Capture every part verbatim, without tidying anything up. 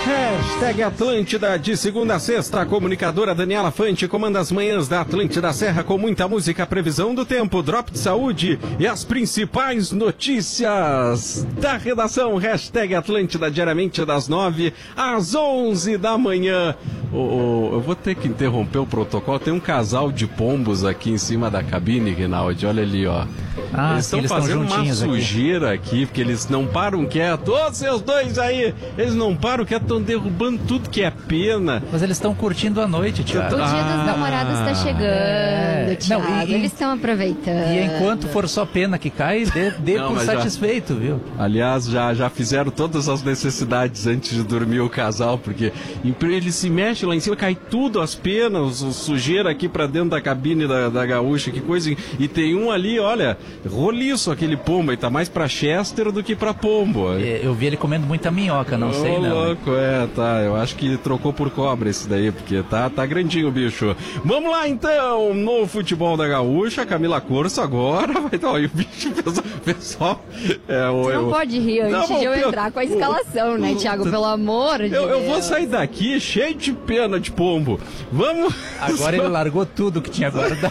Hashtag Atlântida, de segunda a sexta, a comunicadora Daniela Fante comanda as manhãs da Atlântida Serra com muita música, previsão do tempo, drop de saúde e as principais notícias da redação. Hashtag Atlântida, diariamente das nove às onze da manhã. Oh, oh, eu vou ter que interromper o protocolo, tem um casal de pombos aqui em cima da cabine, Rinaldi, olha ali, ó. Ah, eles estão fazendo uma sujeira aqui. aqui, porque eles não param quieto. Ô, seus dois aí, eles não param quieto, estão derrubando tudo que é pena. Mas eles estão curtindo a noite, Thiago. O dia Ah, dos namorados está chegando, é. Thiago. Não, e, eles estão aproveitando. E enquanto for só pena que cai, dê, dê Não, por mas satisfeito, já, viu? Aliás, já, já fizeram todas as necessidades antes de dormir o casal, porque ele se mexe lá em cima, cai tudo, as penas, o sujeira aqui pra dentro da cabine da, da gaúcha, que coisa. E tem um ali, olha, roliço aquele pombo, e tá mais pra Chester do que pra pombo. É, eu vi ele comendo muita minhoca, não Ô, sei não. louco, é, tá, eu acho que trocou por cobra esse daí, porque tá, tá grandinho o bicho. Vamos lá então, no futebol da gaúcha, Camila Corso agora vai dar, o bicho, pessoal, é, o, Você não eu, pode rir antes não, de eu eu, entrar com a escalação, o, né, o, Thiago? Pelo amor de eu, Deus. eu vou sair daqui cheio de pena de pombo. Vamos... Agora ele largou tudo que tinha guardado.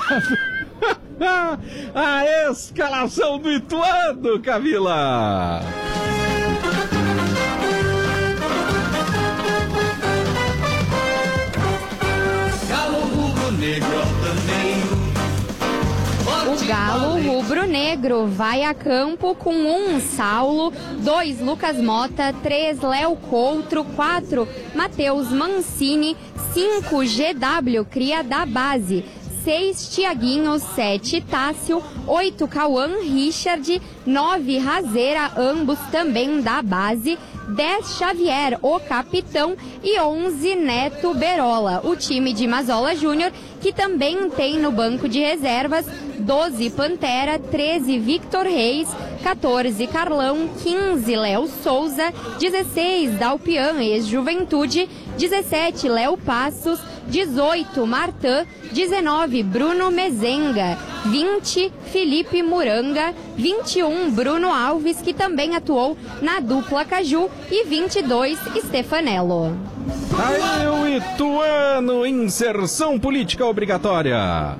A escalação do Ituano, Camila! O Galo rubro-negro vai a campo com um Saulo, dois Lucas Mota, três Léo Coutro, quatro Matheus Mancini, cinco G W cria da base, seis Tiaguinho, sete Tássio, oito Cauã Richard, nove Razeira, ambos também da base, dez Xavier, o capitão, e onze Neto Berola. O time de Mazola Júnior, que também tem no banco de reservas doze Pantera, treze Victor Reis, quatorze Carlão, quinze Léo Souza, dezesseis Dalpian, ex-Juventude, dezessete Léo Passos, dezoito Martã, dezenove Bruno Mezenga, vinte Felipe Muranga, vinte e um Bruno Alves, que também atuou na dupla Caju, e vinte e dois Stefanello. Aí o Ituano, inserção política obrigatória.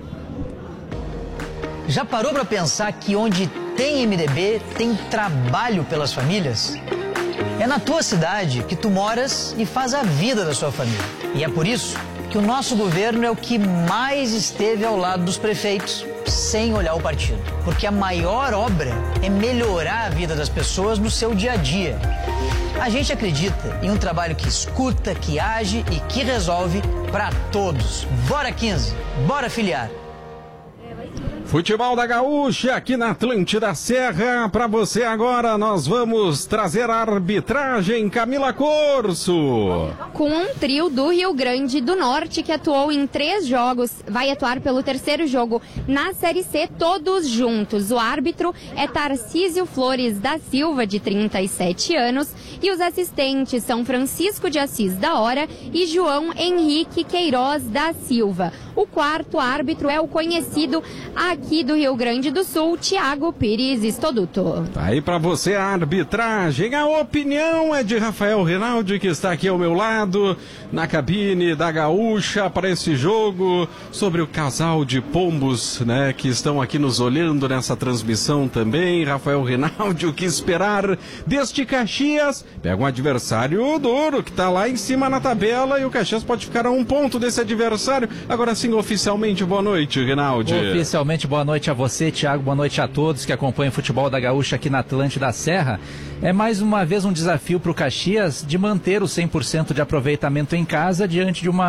Já parou para pensar que onde tem M D B tem trabalho pelas famílias? É na tua cidade que tu moras e faz a vida da sua família. E é por isso que o nosso governo é o que mais esteve ao lado dos prefeitos, sem olhar o partido. Porque a maior obra é melhorar a vida das pessoas no seu dia a dia. A gente acredita em um trabalho que escuta, que age e que resolve para todos. Bora quinze, bora filiar. Futebol da Gaúcha aqui na Atlântida Serra. Para você agora, nós vamos trazer a arbitragem Camila Corso. Com um trio do Rio Grande do Norte que atuou em três jogos, vai atuar pelo terceiro jogo na Série C, todos juntos. O árbitro é Tarcísio Flores da Silva, de trinta e sete anos, e os assistentes são Francisco de Assis da Hora e João Henrique Queiroz da Silva. O quarto árbitro é o conhecido aqui do Rio Grande do Sul, Thiago Pires Estoduto. Tá aí pra você a arbitragem. A opinião é de Rafael Rinaldi, que está aqui ao meu lado, na cabine da Gaúcha, para esse jogo, sobre o casal de pombos, né, que estão aqui nos olhando nessa transmissão também. Rafael Rinaldi, o que esperar deste Caxias? Pega um adversário duro, que tá lá em cima na tabela, e o Caxias pode ficar a um ponto desse adversário. Agora sim, oficialmente, boa noite, Rinaldi. Oficialmente, boa noite a você, Thiago, boa noite a todos que acompanham o futebol da Gaúcha aqui na Atlântida Serra. É mais uma vez um desafio para o Caxias de manter o cem por cento de aproveitamento em casa diante de uma